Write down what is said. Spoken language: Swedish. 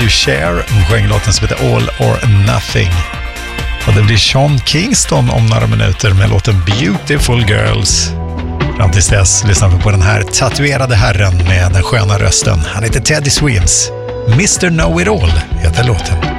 ju Cher. Hon sjöng låten som heter All or Nothing. Och det blir Sean Kingston om några minuter med låten Beautiful Girls. Fram tills dess lyssnar vi på den här tatuerade herren med den sköna rösten. Han heter Teddy Swims. Mr. Know It All heter låten.